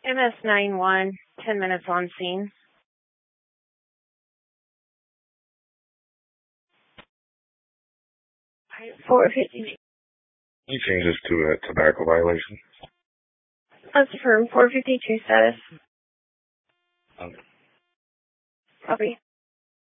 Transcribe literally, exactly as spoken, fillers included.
M S nine one, ten minutes on scene. four fifty. You change this to a tobacco violation. That's affirmed. four fifty-two status. Okay. Copy.